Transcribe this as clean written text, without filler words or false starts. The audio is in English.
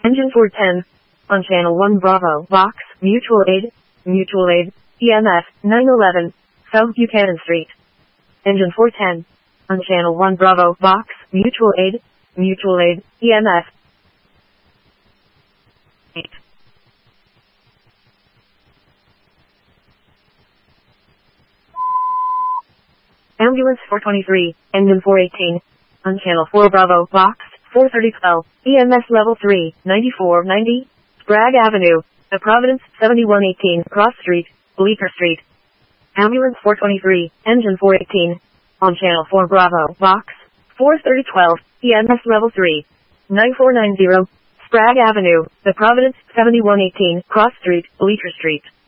Engine 410. On Channel 1 Bravo, Vox, Mutual Aid, EMF, 911, South Buchanan Street. Engine 410. On Channel 1 Bravo, Vox, Mutual Aid, EMF. 8. Ambulance 423, Engine 418. On Channel 4 Bravo, Vox, 43012, EMS Level 3, 9490, Bragg Avenue, The Providence, 7118, Cross Street, Bleecker Street. Ambulance 423, Engine 418. On Channel 4 Bravo, Vox, 43012, EMS Level 3, 9490, Sprague Avenue, The Providence, 7118, Cross Street, Bleecker Street.